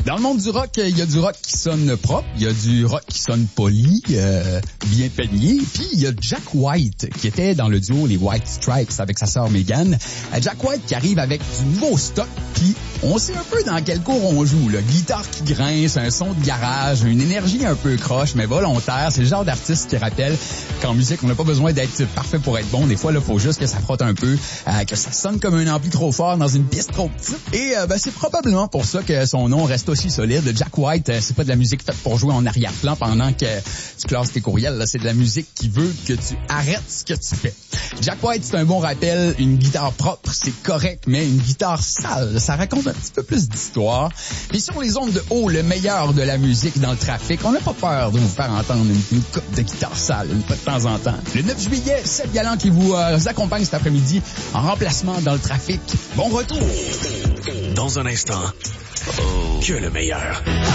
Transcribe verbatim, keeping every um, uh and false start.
Dans le monde du rock, il y a du rock qui sonne propre, il y a du rock qui sonne poli, euh, bien peigné, puis il y a Jack White qui était dans le duo les White Stripes avec sa sœur Megan. Jack White qui arrive avec du nouveau stock, puis on sait un peu dans quel cours on joue. Là. Guitare qui grince, un son de garage, une énergie un peu croche, mais volontaire. C'est le genre d'artiste qui rappelle qu'en musique, on n'a pas besoin d'être parfait pour être bon. Des fois, il faut juste que ça frotte un peu, euh, que ça sonne comme un ampli trop fort dans une piste trop petite. Et euh, ben, c'est probablement pour ça que son nom reste aussi solide. Jack White, euh, c'est pas de la musique faite pour jouer en arrière-plan pendant que tu classes tes courriels. Là. C'est de la musique qui veut que tu arrêtes ce que tu fais. Jack White, c'est un bon rappel. Une guitare propre, c'est correct, mais une guitare sale, ça raconte un petit peu plus d'histoire. Puis sur les ondes de haut, le meilleur de la musique dans le trafic, on n'a pas peur de vous faire entendre une, une coupe de guitare sale une fois de temps en temps. Le neuf juillet, Seb Galland qui vous euh, accompagne cet après-midi en remplacement dans le trafic. Bon retour! Dans un instant, que le meilleur.